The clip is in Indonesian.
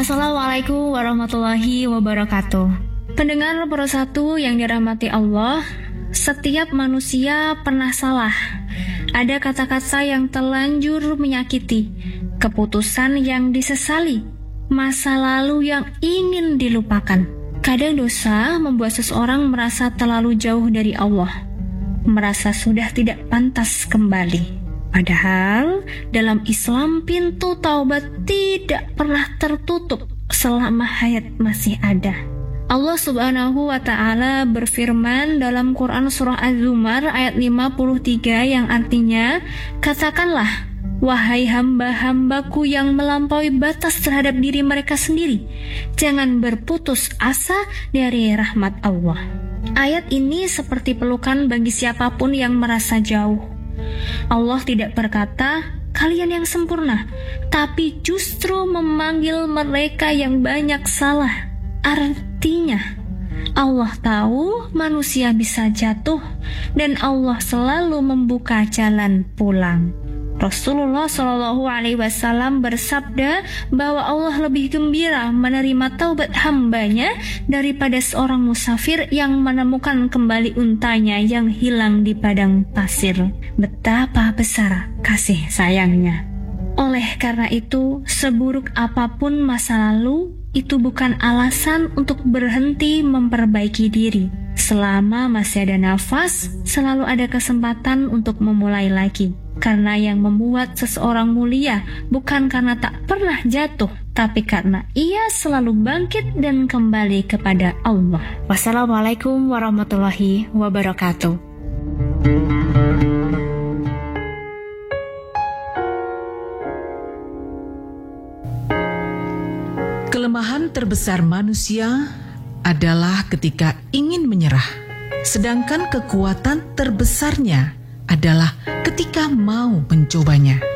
Assalamualaikum warahmatullahi wabarakatuh. Pendengar Pro 1 yang dirahmati Allah, setiap manusia pernah salah. Ada kata-kata yang terlanjur menyakiti, keputusan yang disesali, masa lalu yang ingin dilupakan. Kadang dosa membuat seseorang merasa terlalu jauh dari Allah, merasa sudah tidak pantas kembali. Padahal dalam Islam pintu taubat tidak pernah tertutup selama hayat masih ada. Allah Subhanahu wa Ta'ala berfirman dalam Quran Surah Az-Zumar ayat 53 yang artinya, katakanlah, wahai hamba-hambaku yang melampaui batas terhadap diri mereka sendiri, jangan berputus asa dari rahmat Allah. Ayat ini seperti pelukan bagi siapapun yang merasa jauh. Allah tidak berkata, kalian yang sempurna, tapi justru memanggil mereka yang banyak salah. Artinya, Allah tahu manusia bisa jatuh dan Allah selalu membuka jalan pulang. Rasulullah SAW bersabda bahwa Allah lebih gembira menerima taubat hambanya daripada seorang musafir yang menemukan kembali untanya yang hilang di padang pasir. Betapa besar kasih sayangnya. Oleh karena itu, seburuk apapun masa lalu, itu bukan alasan untuk berhenti memperbaiki diri. Selama masih ada nafas, selalu ada kesempatan untuk memulai lagi. Karena yang membuat seseorang mulia bukan karena tak pernah jatuh, tapi karena ia selalu bangkit dan kembali kepada Allah. Wassalamualaikum warahmatullahi wabarakatuh. Kelemahan terbesar manusia adalah ketika ingin menyerah, sedangkan kekuatan terbesarnya adalah ketika mau mencobanya.